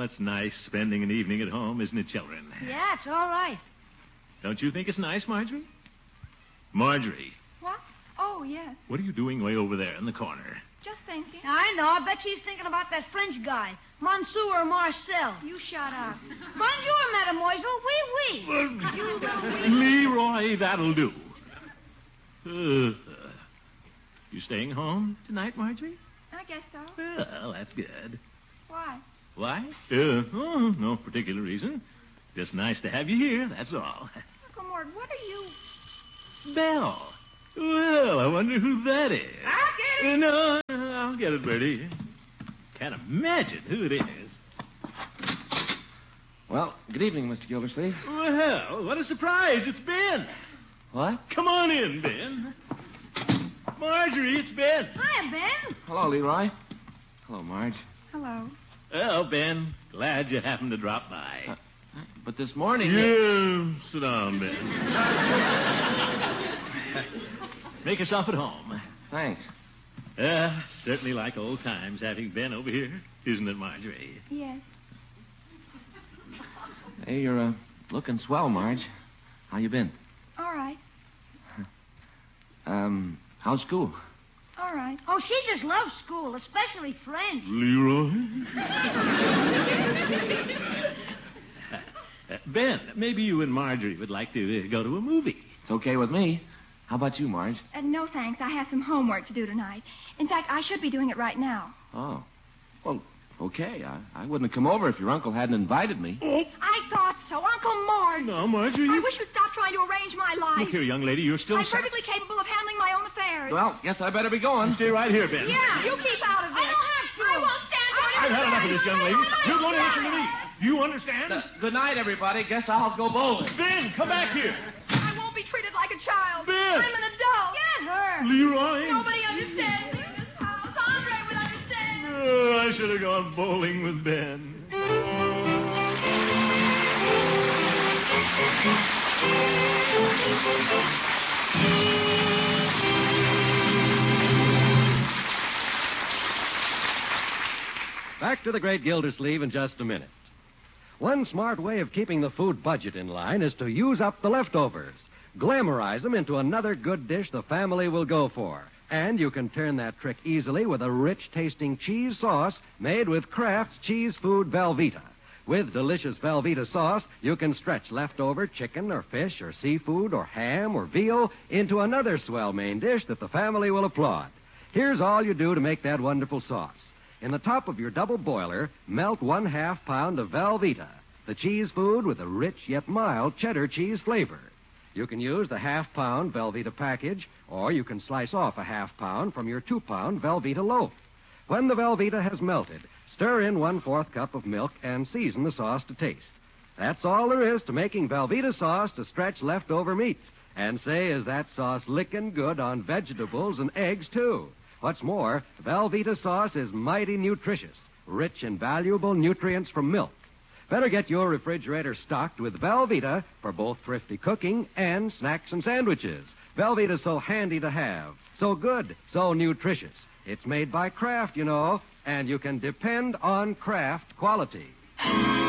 Well, it's nice spending an evening at home, isn't it, children? Yeah, it's all right. Don't you think it's nice, Marjorie? Marjorie, What? Oh, yes. what are you doing way over there in the corner? Just thinking. I know. I bet she's thinking about that French guy, Monsieur or Marcel. You shut up. Bonjour, mademoiselle. Oui, oui. You little Leroy, that'll do. You staying home tonight, Marjorie? I guess so. Well, that's good. Why? Why? No particular reason. Just nice to have you here, that's all. Uncle Mort, what are you... Belle. Well, I wonder who that is. I'll get it. No, I'll get it, Bertie. Can't imagine who it is. Well, good evening, Mr. Gildersleeve. Well, what a surprise. It's Ben. What? Come on in, Ben. Marjorie, it's Ben. Hiya, Ben. Hello, Leroy. Hello, Marge. Hello. Oh, Ben, glad you happened to drop by. But this morning... Yeah, sit down, Ben. Make yourself at home. Thanks. Certainly like old times having Ben over here, isn't it, Marjorie? Yes. Hey, you're looking swell, Marge. How you been? All right. How's school? All right. Oh, she just loves school, especially French. Leroy? Ben, maybe you and Marjorie would like to go to a movie. It's okay with me. How about you, Marge? No, thanks. I have some homework to do tonight. In fact, I should be doing it right now. Oh. Well, okay. I wouldn't have come over if your uncle hadn't invited me. I thought so. Uncle Mort. No, Marjorie. I wish you'd stop trying to arrange my life. Look here, young lady, you're still... I'm perfectly capable of handling my own affairs. Well, guess I better be going. Stay right here, Ben. Yeah, you keep out of it. I don't have to. I won't stand for it. I've had enough of this, young lady. You're going to listen to me. You understand? Good night, everybody. Guess I'll go bowling. Ben, come back here. I won't be treated like a child. Ben. I'm an adult. Get her. Leroy. Nobody understands me in this house. Andre would understand. Oh, I should have gone bowling with Ben. Back to the Great Gildersleeve in just a minute. One smart way of keeping the food budget in line is to use up the leftovers. Glamorize them into another good dish the family will go for. And you can turn that trick easily with a rich-tasting cheese sauce made with Kraft's Cheese Food Velveeta. With delicious Velveeta sauce, you can stretch leftover chicken or fish or seafood or ham or veal into another swell main dish that the family will applaud. Here's all you do to make that wonderful sauce. In the top of your double boiler, melt 1/2 pound of Velveeta, the cheese food with a rich yet mild cheddar cheese flavor. You can use the 1/2 pound Velveeta package, or you can slice off a 1/2 pound from your 2-pound Velveeta loaf. When the Velveeta has melted, stir in 1/4 cup of milk and season the sauce to taste. That's all there is to making Velveeta sauce to stretch leftover meats. And say, is that sauce licking good on vegetables and eggs, too? What's more, Velveeta sauce is mighty nutritious, rich in valuable nutrients from milk. Better get your refrigerator stocked with Velveeta for both thrifty cooking and snacks and sandwiches. Velveeta's so handy to have, so good, so nutritious. It's made by Kraft, you know, and you can depend on Kraft quality.